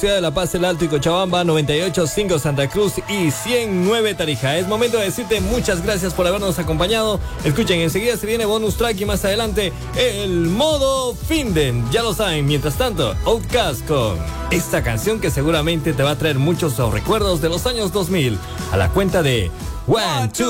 Ciudad de La Paz, El Alto y Cochabamba, 98.5 Santa Cruz y 100.9 Tarija. Es momento de decirte muchas gracias por habernos acompañado. Escuchen, enseguida se viene bonus track y más adelante el modo Finden. Ya lo saben, mientras tanto, Outkast con esta canción que seguramente te va a traer muchos recuerdos de los años 2000. A la cuenta de 1, 2,